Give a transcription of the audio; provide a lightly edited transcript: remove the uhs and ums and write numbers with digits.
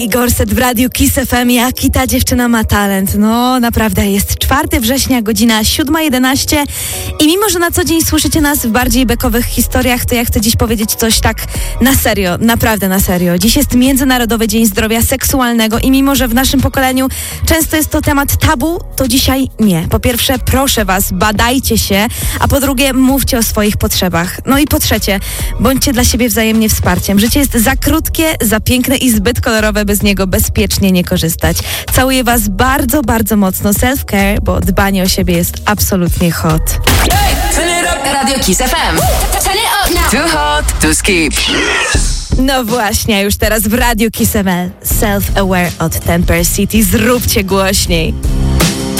I Gorset w Radiu Kiss FM. Jaki ta dziewczyna ma talent. No naprawdę, jest 4 września, godzina 7:11 i mimo, że na co dzień słyszycie nas w bardziej bekowych historiach, to ja chcę dziś powiedzieć coś tak na serio, naprawdę na serio. Dziś jest Międzynarodowy Dzień Zdrowia Seksualnego i mimo, że w naszym pokoleniu często jest to temat tabu, to dzisiaj nie. Po pierwsze, proszę was, badajcie się, a po drugie, mówcie o swoich potrzebach. No i po trzecie, bądźcie dla siebie wzajemnie wsparciem. Życie jest za krótkie, za piękne i zbyt kolorowe, by z niego bezpiecznie nie korzystać. Całuję was bardzo, bardzo mocno. Self-care, bo dbanie o siebie jest absolutnie hot. Radio Kiss FM. Turn it up now. Too hot to skip. No właśnie, już teraz w Radiu Kiss FM. Self-aware od Temper City. Zróbcie głośniej.